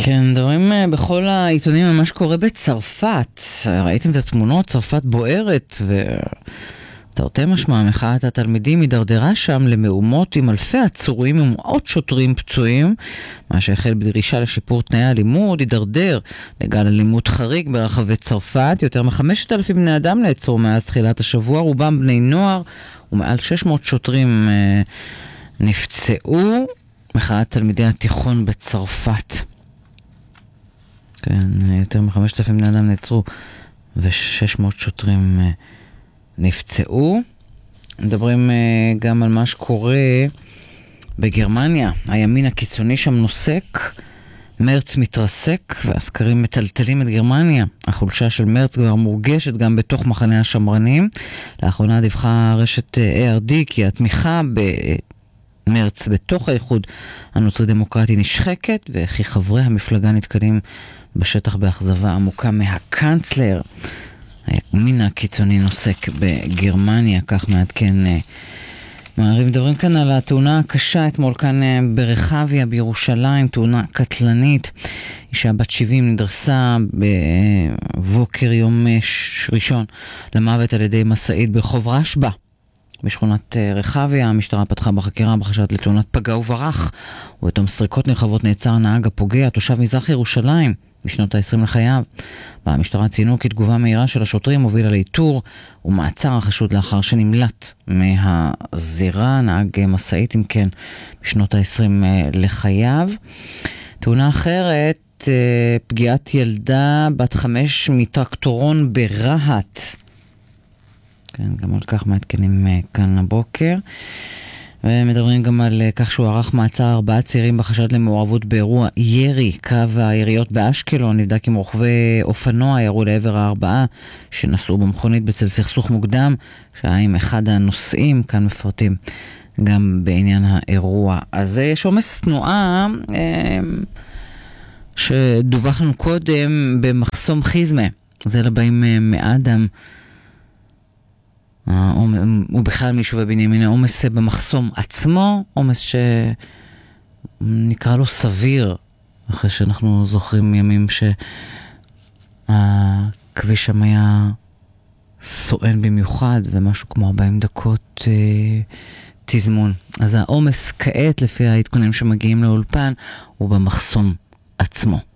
כן, מדברים בכל העיתונים על מה שקורה בצרפת. ראיתם את התמונות, צרפת בוערת, תרתי משמע, מחאת התלמידים הידרדרה שם למהומות עם אלפי עצורים ומאות שוטרים פצועים, מה שהחל בדרישה לשיפור תנאי הלימוד, הידרדר לגל אלימות חריג ברחבי צרפת. יותר מ5,000 בני אדם נעצרו מאז תחילת השבוע, רובם בני נוער, ומעל 600 שוטרים נפצעו. מחאת תלמידי התיכון בצרפת. כן, יותר מ5,000 בני אדם נעצרו ו600 שוטרים נפצעו. מדברים גם על מה שקורה בגרמניה. הימין הקיצוני שם נוסק, מרץ מתרסק והסקרים מטלטלים את גרמניה. החולשה של מרץ כבר מורגשת גם בתוך מחנה השמרנים. לאחרונה דיווחה רשת ARD כי התמיכה במרץ בתוך האיחוד הנוצרי דמוקרטי נשחקת, וכי חברי המפלגה נתקלים בשטח באכזבה עמוקה מהקנצלר. הימין הקיצוני נוסק בגרמניה, כך מעדכן מעריב. מדברים כאן על התאונה הקשה אתמול כאן ברחביה בירושלים, תאונה קטלנית. אישה בת 70 נדרסה בבוקר יום ראשון למוות על ידי מסעית ברחוב רשב"א בשכונת רחביה. המשטרה פתחה בחקירה בחשד לתאונת פגע וברח, ובתום סריקות נרחבות נעצר נהג הפוגע, תושב מזרח ירושלים בשנות ה-20 לחייו. במשטרה ציינו כי תגובה מהירה של השוטרים הובילה לאיתור ומעצר החשוד לאחר שנמלט מהזירה. נהג מסעית, אם כן, בשנות ה-20 לחייו. תאונה אחרת, פגיעת ילדה בת 5 מטרקטורון ברהט. כן, גם על כך מעדכנים כאן הבוקר. ומדברים גם על כך שהוא ערך מעצר 4 צעירים בחשד למעורבות באירוע ירי. קו היריות באשקלון נבדק עם רוכבי אופנוע ירו לעבר 4 שנסעו במכונית בצל סכסוך מוקדם שהיה עם אחד הנוסעים. כאן מפרטים גם בעניין האירוע. אז יש עומס תנועה שדווחנו קודם במחסום חיזמה. זה לבאים מאדם. הוא בכלל מיישובי בנימין, עומס במחסום עצמו, עומס שנקרא לו סביר, אחרי שאנחנו זוכרים ימים שהכביש שם היה סואן במיוחד, ומשהו כמו 40 דקות תזמון. אז העומס כעת, לפי העדכונים שמגיעים לאולפן, הוא במחסום עצמו.